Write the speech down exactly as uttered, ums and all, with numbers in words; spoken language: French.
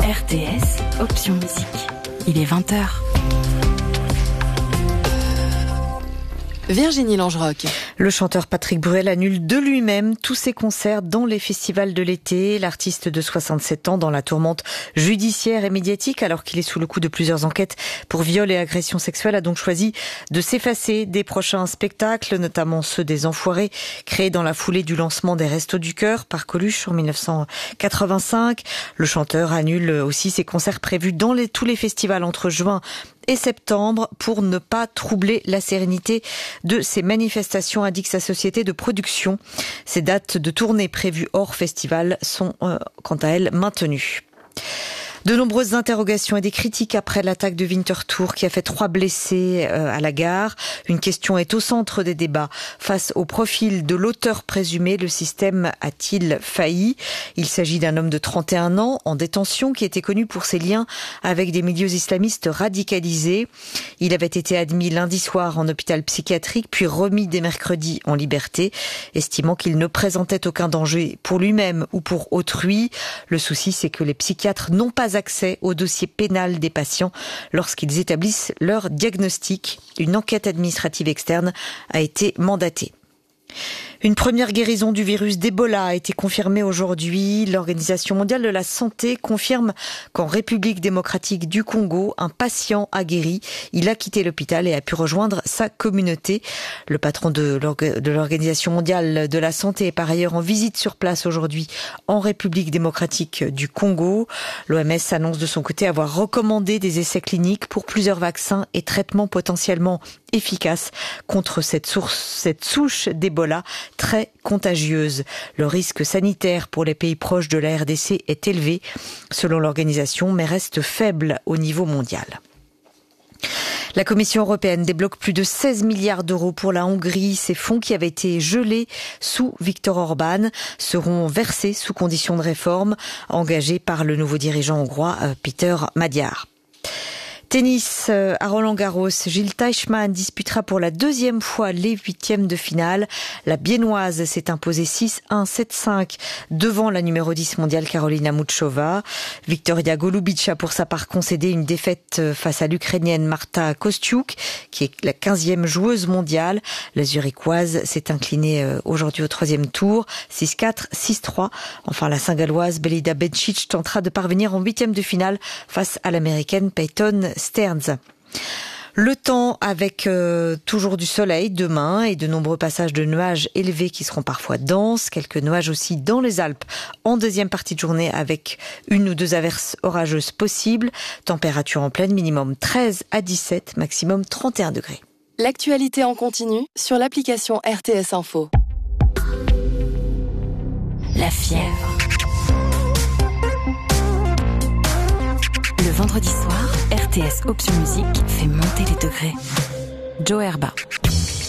R T S, option musique. Il est vingt heures. Virginie Langeroc. Le chanteur Patrick Bruel annule de lui-même tous ses concerts dans les festivals de l'été. L'artiste de soixante-sept ans, dans la tourmente judiciaire et médiatique, alors qu'il est sous le coup de plusieurs enquêtes pour viol et agression sexuelle, a donc choisi de s'effacer des prochains spectacles, notamment ceux des Enfoirés, créés dans la foulée du lancement des Restos du Cœur par Coluche en dix-neuf cent quatre-vingt-cinq. Le chanteur annule aussi ses concerts prévus dans les, tous les festivals entre juin et septembre pour ne pas troubler la sérénité de ces manifestations, indique sa société de production. Ces dates de tournée prévues hors festival sont euh, quant à elles maintenues. De nombreuses interrogations et des critiques après l'attaque de Winterthur qui a fait trois blessés à la gare. Une question est au centre des débats. Face au profil de l'auteur présumé, le système a-t-il failli ? Il s'agit d'un homme de trente et un ans en détention qui était connu pour ses liens avec des milieux islamistes radicalisés. Il avait été admis lundi soir en hôpital psychiatrique puis remis dès mercredi en liberté, estimant qu'il ne présentait aucun danger pour lui-même ou pour autrui. Le souci, c'est que les psychiatres n'ont pas accès au dossier pénal des patients lorsqu'ils établissent leur diagnostic. Une enquête administrative externe a été mandatée. Une première guérison du virus d'Ebola a été confirmée aujourd'hui. L'Organisation mondiale de la santé confirme qu'en République démocratique du Congo, un patient a guéri. Il a quitté l'hôpital et a pu rejoindre sa communauté. Le patron de l'Organisation mondiale de la santé est par ailleurs en visite sur place aujourd'hui en République démocratique du Congo. L'O M S annonce de son côté avoir recommandé des essais cliniques pour plusieurs vaccins et traitements potentiellement efficaces contre cette source, cette souche d'Ebola très contagieuse. Le risque sanitaire pour les pays proches de la R D C est élevé, selon l'organisation, mais reste faible au niveau mondial. La Commission européenne débloque plus de seize milliards d'euros pour la Hongrie. Ces fonds qui avaient été gelés sous Viktor Orban seront versés sous conditions de réforme, engagés par le nouveau dirigeant hongrois Peter Magyar. Tennis à Roland-Garros, Gilles Teichmann disputera pour la deuxième fois les huitièmes de finale. La Biennoise s'est imposée six un sept cinq devant la numéro dix mondiale Karolina Muchova. Victoria Golubic a pour sa part concédé une défaite face à l'Ukrainienne Marta Kostyuk, qui est la quinzième joueuse mondiale. La Zurichoise s'est inclinée aujourd'hui au troisième tour, six quatre, six trois. Enfin, la Saint-Galloise Belida Bencic tentera de parvenir en huitièmes de finale face à l'Américaine Peyton Stearns. Le temps avec euh, toujours du soleil demain et de nombreux passages de nuages élevés qui seront parfois denses. Quelques nuages aussi dans les Alpes en deuxième partie de journée avec une ou deux averses orageuses possibles. Température en pleine, minimum treize à dix-sept, maximum trente et un degrés. L'actualité en continu sur l'application R T S Info. La fièvre. Le vendredi soir, R T S Option Musique fait monter les degrés. Joe Herba.